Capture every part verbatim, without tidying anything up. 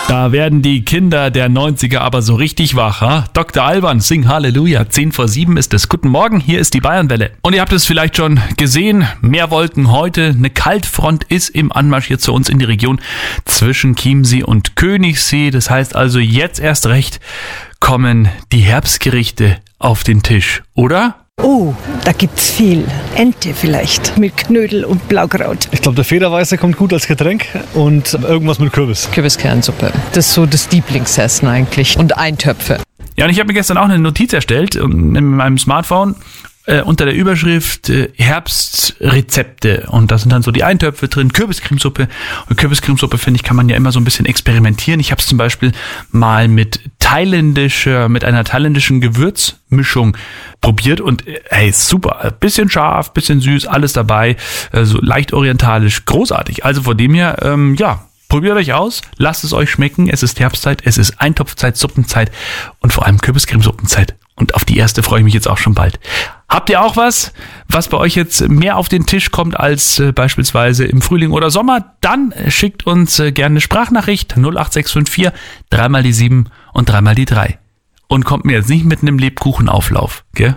Da werden die Kinder der neunziger aber so richtig wach. Ha? Doktor Alban, sing Halleluja. zehn vor sieben ist es. Guten Morgen, hier ist die Bayernwelle. Und ihr habt es vielleicht schon gesehen, mehr Wolken heute. Eine Kaltfront ist im Anmarsch hier zu uns in die Region zwischen Chiemsee und Königssee. Das heißt also, jetzt erst recht kommen die Herbstgerichte auf den Tisch, oder? Oh, da gibt's viel. Ente vielleicht mit Knödel und Blaukraut. Ich glaube, der Federweißer kommt gut als Getränk und irgendwas mit Kürbis. Kürbiskernsuppe. Das ist so das Lieblingsessen eigentlich. Und Eintöpfe. Ja, und ich habe mir gestern auch eine Notiz erstellt in meinem Smartphone äh, unter der Überschrift äh, Herbstrezepte. Und da sind dann so die Eintöpfe drin, Kürbiscremesuppe. Und Kürbiscremesuppe, finde ich, kann man ja immer so ein bisschen experimentieren. Ich habe es zum Beispiel mal mit thailändischer, mit einer thailändischen Gewürzmischung probiert und hey, super. Bisschen scharf, bisschen süß, alles dabei. Äh, so leicht orientalisch, großartig. Also von dem her, ähm, ja, probiert euch aus, lasst es euch schmecken. Es ist Herbstzeit, es ist Eintopfzeit, Suppenzeit und vor allem Kürbiscremesuppenzeit. Und auf die erste freue ich mich jetzt auch schon bald. Habt ihr auch was, was bei euch jetzt mehr auf den Tisch kommt als äh, beispielsweise im Frühling oder Sommer? Dann schickt uns äh, gerne eine Sprachnachricht null acht sechs fünf vier, dreimal die sieben und dreimal die drei. Und kommt mir jetzt nicht mit einem Lebkuchenauflauf, gell?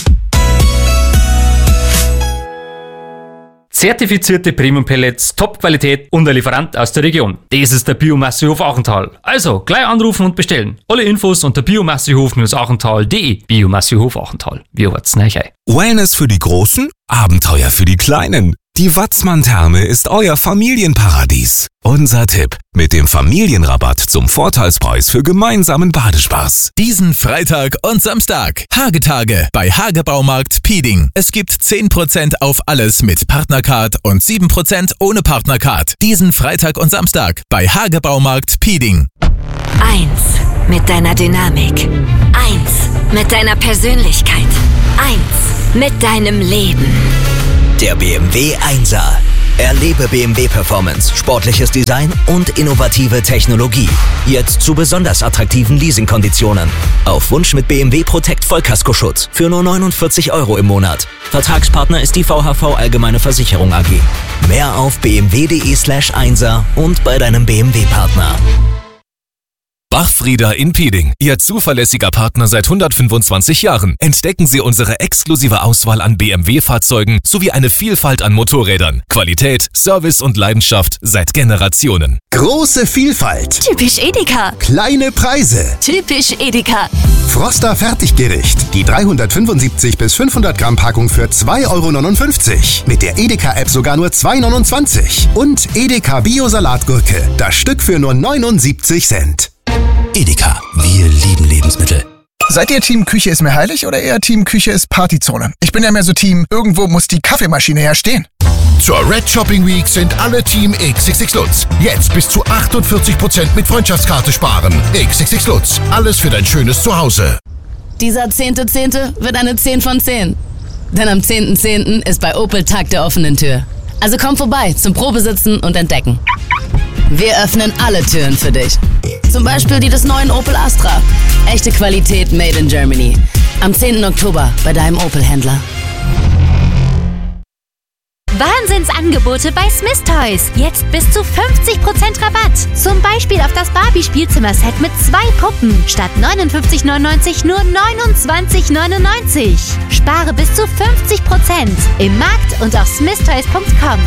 Zertifizierte Premium-Pellets, Top-Qualität und ein Lieferant aus der Region. Das ist der Biomassehof Achental. Also, gleich anrufen und bestellen. Alle Infos unter biomassehof achental punkt de. Biomassehof Achental. Wir wart's nicht ein. Wellness für die Großen, Abenteuer für die Kleinen. Die Watzmann-Therme ist euer Familienparadies. Unser Tipp: mit dem Familienrabatt zum Vorteilspreis für gemeinsamen Badespaß. Diesen Freitag und Samstag. Hagetage bei Hagebaumarkt Pieding. Es gibt zehn Prozent auf alles mit Partnercard und sieben Prozent ohne Partnercard. Diesen Freitag und Samstag bei Hagebaumarkt Pieding. Eins mit deiner Dynamik. Eins mit deiner Persönlichkeit. Eins mit deinem Leben. Der B M W Einser. Erlebe B M W Performance, sportliches Design und innovative Technologie. Jetzt zu besonders attraktiven Leasingkonditionen. Auf Wunsch mit B M W Protect Vollkaskoschutz für nur neunundvierzig Euro im Monat. Vertragspartner ist die V H V Allgemeine Versicherung A G. Mehr auf b m w punkt de slash einser und bei deinem B M W-Partner. Bachfrieder in Pieding, Ihr zuverlässiger Partner seit hundertfünfundzwanzig Jahren. Entdecken Sie unsere exklusive Auswahl an B M W-Fahrzeugen sowie eine Vielfalt an Motorrädern. Qualität, Service und Leidenschaft seit Generationen. Große Vielfalt. Typisch Edeka. Kleine Preise. Typisch Edeka. Froster Fertiggericht. Die dreihundertfünfundsiebzig bis fünfhundert Gramm Packung für zwei Euro neunundfünfzig. Mit der Edeka-App sogar nur zwei Euro neunundzwanzig. Und Edeka Bio-Salatgurke. Das Stück für nur neunundsiebzig Cent. Edeka, wir lieben Lebensmittel. Seid ihr Team Küche ist mir heilig oder eher Team Küche ist Partyzone? Ich bin ja mehr so Team, irgendwo muss die Kaffeemaschine ja stehen. Zur Red Shopping Week sind alle Team X X X Lutz. Jetzt bis zu achtundvierzig Prozent mit Freundschaftskarte sparen. X X X Lutz, alles für dein schönes Zuhause. Dieser zehnte zehnte wird eine zehn von zehn. Denn am zehnten zehnten ist bei Opel Tag der offenen Tür. Also komm vorbei zum Probesitzen und Entdecken. Wir öffnen alle Türen für dich. Zum Beispiel die des neuen Opel Astra. Echte Qualität made in Germany. Am zehnten Oktober bei deinem Opel-Händler. Wahnsinnsangebote bei Smith Toys. Jetzt bis zu fünfzig Prozent Rabatt. Zum Beispiel auf das Barbie-Spielzimmer-Set mit zwei Puppen. Statt neunundfünfzig neunundneunzig nur neunundzwanzig neunundneunzig. Spare bis zu fünfzig Prozent im Markt und auf smith toys punkt com.